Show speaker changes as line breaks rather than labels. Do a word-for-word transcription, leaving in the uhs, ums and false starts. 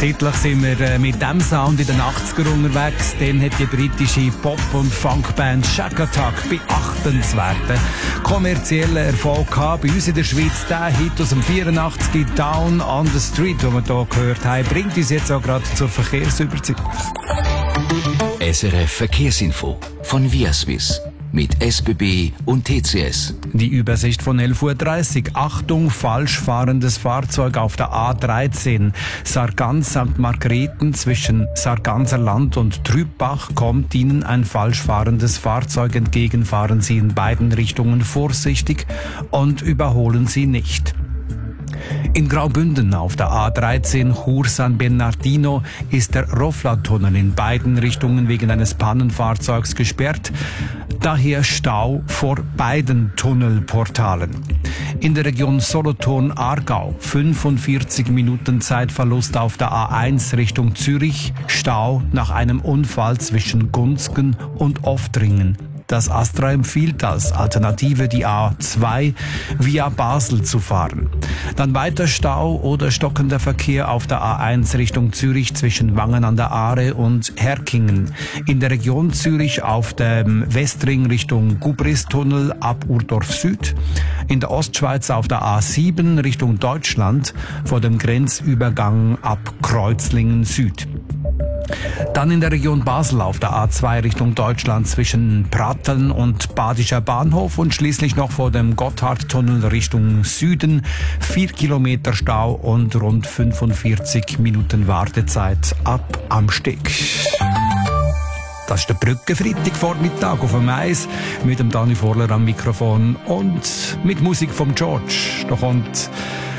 Seitlich sind wir äh, mit dem Sound in den achtziger unterwegs. Dann hat die britische Pop- und Funkband Shack Attack bei achtenswerten kommerziellen Erfolg gehabt. Bei uns in der Schweiz der Hit aus dem vierundachtzig, Down on the Street, den wir hier gehört haben, bringt uns jetzt auch gerade zur Verkehrsübersicht.
S R F Verkehrsinfo von Viaswiss mit S B B und T C S.
Die Übersicht von elf Uhr dreißig. Achtung, falsch fahrendes Fahrzeug auf der A dreizehn. Sargans Sankt Margrethen zwischen Sarganser Land und Trübbach kommt Ihnen ein falsch fahrendes Fahrzeug entgegen. Fahren Sie in beiden Richtungen vorsichtig und überholen Sie nicht. In Graubünden auf der A dreizehn Chur San Bernardino ist der Rofla-Tunnel in beiden Richtungen wegen eines Pannenfahrzeugs gesperrt. Daher Stau vor beiden Tunnelportalen. In der Region Solothurn-Aargau fünfundvierzig Minuten Zeitverlust auf der A eins Richtung Zürich. Stau nach einem Unfall zwischen Gunzgen und Oftringen. Das Astra empfiehlt als Alternative die A zwei via Basel zu fahren. Dann weiter Stau oder stockender Verkehr auf der A eins Richtung Zürich zwischen Wangen an der Aare und Herkingen. In der Region Zürich auf dem Westring Richtung Gubristunnel ab Urdorf Süd. In der Ostschweiz auf der A sieben Richtung Deutschland vor dem Grenzübergang ab Kreuzlingen Süd. Dann in der Region Basel auf der A zwei Richtung Deutschland zwischen Pratteln und Badischer Bahnhof und schließlich noch vor dem Gotthardtunnel Richtung Süden. Vier Kilometer Stau und rund fünfundvierzig Minuten Wartezeit ab am Steg. Das ist der Brückenfreitag-Vormittag auf dem Eis mit dem Dani Vorler am Mikrofon und mit Musik vom George. Da kommt